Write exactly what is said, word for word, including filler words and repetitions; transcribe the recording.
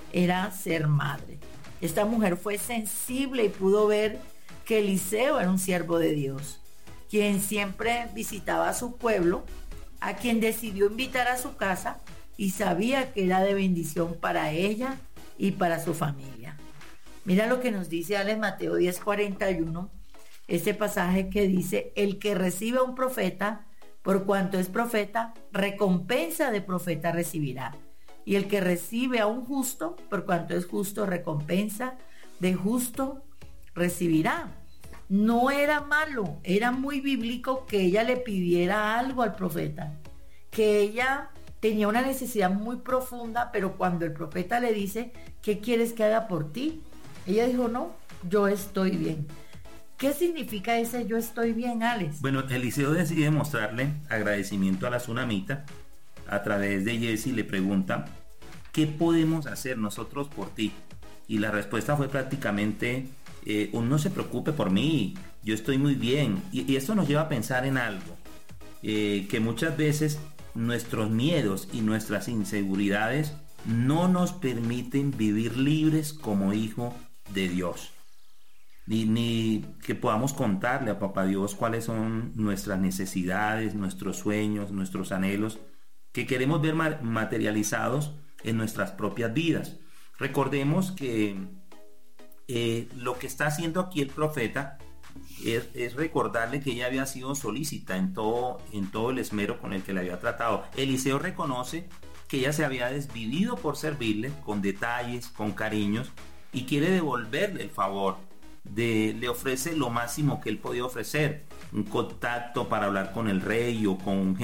era ser madre. Esta mujer fue sensible y pudo ver que Eliseo era un siervo de Dios, quien siempre visitaba a su pueblo, a quien decidió invitar a su casa y sabía que era de bendición para ella y para su familia. Mira lo que nos dice Ale Mateo diez cuarenta y uno, este pasaje que dice: el que recibe a un profeta, por cuanto es profeta, recompensa de profeta recibirá. Y el que recibe a un justo, por cuanto es justo, recompensa de justo recibirá. No era malo, era muy bíblico que ella le pidiera algo al profeta, que ella tenía una necesidad muy profunda, pero cuando el profeta le dice: ¿qué quieres que haga por ti? Ella dijo: no, yo estoy bien. ¿Qué significa ese yo estoy bien, Alex? Bueno, Eliseo decide mostrarle agradecimiento a la tsunamita. A través de Giezi le pregunta: ¿qué podemos hacer nosotros por ti? Y la respuesta fue prácticamente: eh, no se preocupe por mí, yo estoy muy bien. Y, y esto nos lleva a pensar en algo, eh, que muchas veces nuestros miedos y nuestras inseguridades no nos permiten vivir libres como hijo de Dios, ni, ni que podamos contarle a Papá Dios cuáles son nuestras necesidades, nuestros sueños, nuestros anhelos, que queremos ver materializados en nuestras propias vidas. Recordemos que eh, lo que está haciendo aquí el profeta es, es recordarle que ella había sido solícita en todo, en todo el esmero con el que le había tratado. Eliseo reconoce que ella se había desvivido por servirle con detalles, con cariños, y quiere devolverle el favor. De, le ofrece lo máximo que él podía ofrecer: un contacto para hablar con el rey o con un